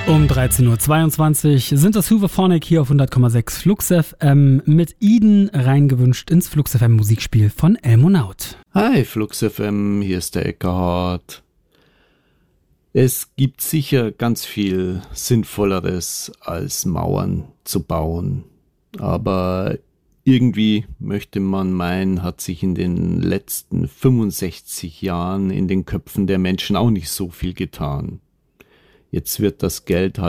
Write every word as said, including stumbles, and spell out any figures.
Um dreizehn Uhr zweiundzwanzig sind das Hooverphonic hier auf hundert Komma sechs Flux F M mit Eden reingewünscht ins Flux F M Musikspiel von Elmonaut. Hi Flux F M, hier ist der Eckhard. Es gibt sicher ganz viel Sinnvolleres als Mauern zu bauen, aber irgendwie möchte man meinen, hat sich in den letzten fünfundsechzig Jahren in den Köpfen der Menschen auch nicht so viel getan. Jetzt wird das Geld halt